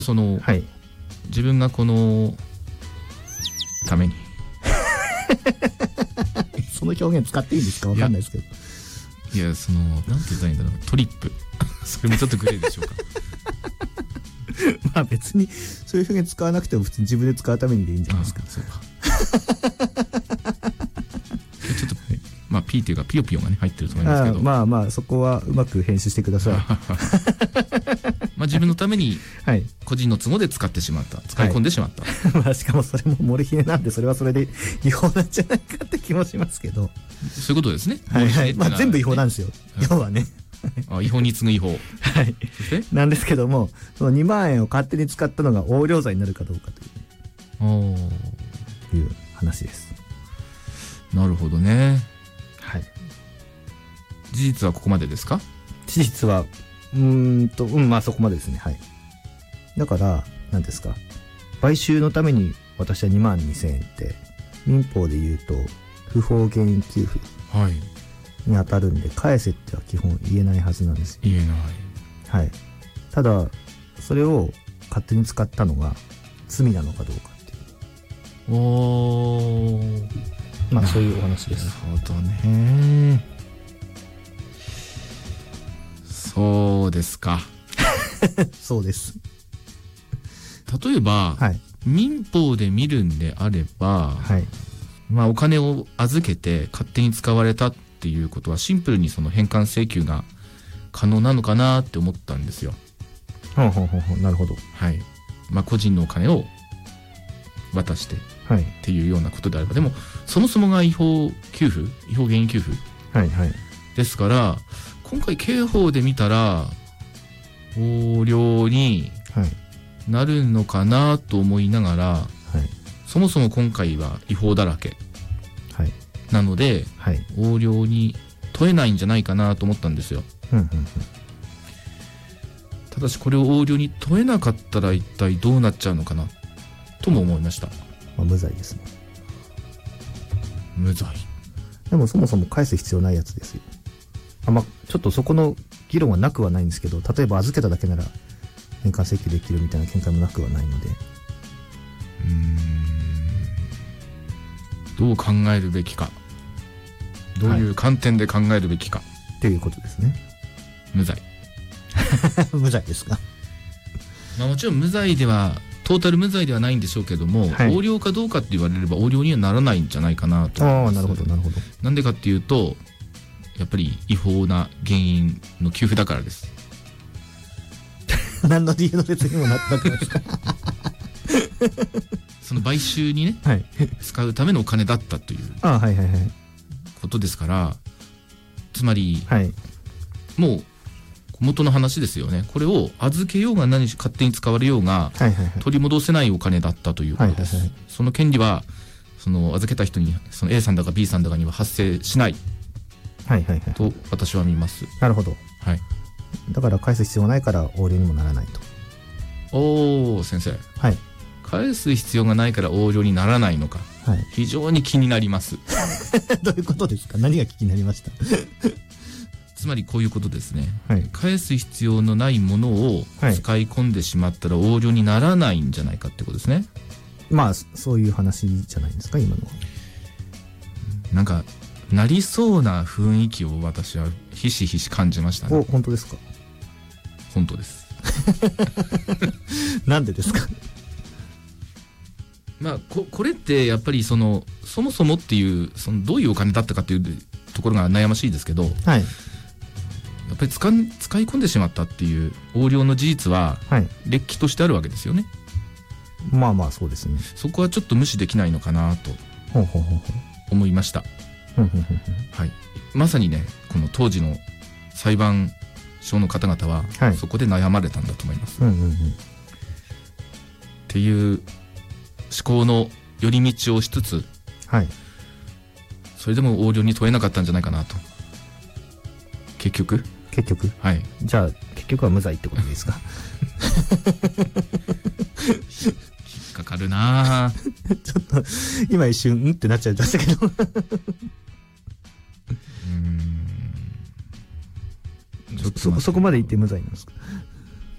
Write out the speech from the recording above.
その、 はい、 自分がこのためにその表現使っていいんですか？わかんないですけど。 いや、そのなんて言ったらいいんだろう、トリップそれもちょっとグレーでしょうかまあ別にそういう表現使わなくても普通に自分で使うためにでいいんじゃないですか。 そうかちょっと、まあ P っていうかピヨピヨがね入ってると思いますけど、 まあまあそこはうまく編集してくださいまあ自分のためにはい、 個人の都合で使ってしまった、使い込んでしまった、 はい、まあしかもそれもモルヒネなんで、それはそれで違法なんじゃないかって気もしますけど。 そういうことですね。 はいはい、まあ全部違法なんですよ、要はね。 違法に次ぐ違法。はい。そしてなんですけども、その2万円を勝手に使ったのが横領罪になるかどうかという話です。 なるほどね。 はい。 事実はここまでですか？ 事実はまあそこまでですね。はい。だから何ですか、買収のために私は2万2000円って民法で言うと不法原因給付に当たるんで、返せっては基本言えないはずなんですよ。 言えない。 はい。ただそれを勝手に使ったのが罪なのかどうかっていう。 おー、 まあそういうお話です。 なるほどね。そうですか。 そうです。 例えば、 はい、 民法で見るんであれば、 はい、 まあお金を預けて勝手に使われたっていうことはシンプルにその返還請求が可能なのかなって思ったんですよ。 なるほど。 はい。まあ個人のお金を渡してっていうようなことであれば、でもそもそもが違法給付、違法原因給付、 はいはい、 ですから今回刑法で見たら横領になるのかなと思いながら、はい、そもそも今回は違法だらけ、はい、なので、はい、横領に問えないんじゃないかなと思ったんですよ。ただしこれを横領に問えなかったら一体どうなっちゃうのかなとも思いました。 まあ、無罪ですね。 無罪。 でもそもそも返す必要ないやつですよ。まあ、ちょっとそこの議論はなくはないんですけど、例えば預けただけなら返還請求できるみたいな見解もなくはないので、 どう考えるべきか、どういう観点で考えるべきか、 っていうことですね。 無罪。 無罪ですか？ まあもちろん無罪ではトータル無罪ではないんでしょうけども、はい、横領かどうかって言われれば横領にはならないんじゃないかなと思います。 なるほどなるほど。 なんでかっていうと、やっぱり違法な原因の給付だからです。 何の理由の説明もなってますか？ その買収にね、はい、使うためのお金だったということですから、つまり、はい、もう元の話ですよね。これを預けようが何し勝手に使われようが、取り戻せないお金だったということです。その権利はその預けた人に、その A さんだか B さんだかには発生しないと私は見ます。 なるほど。 はい。 だから返す必要ないから横領にもならないと。 おお、先生。 はい。 返す必要がないから横領にならないのか。はい。非常に気になります。 どういうことですか？何が気になりました？ つまりこういうことですね。はい。返す必要のないものを使い込んでしまったら横領にならないんじゃないかってことですね。 まあそういう話じゃないですか、今のは。 なんかなりそうな雰囲気を私はひしひし感じましたね。 本当ですか？ 本当です。 なんでですか？ まあこれってやっぱりそもそもっていうどういうお金だったかっていうところが悩ましいですけど、はい、やっぱり使い込んでしまったっていう横領の事実はれっきとしてあるわけですよね。 まあまあそうですね。 そこはちょっと無視できないのかなと思いました。はい、まさにね、この当時の裁判所の方々は、はい、そこで悩まれたんだと思います。っていう思考の寄り道をしつつ、はい、それでも横領に問えなかったんじゃないかなと。結局、はい。 じゃあ結局は無罪ってことですか？ 引っかかるな。 ちょっと今一瞬ってなっちゃいましたけど。そこまで言って無罪なんですか？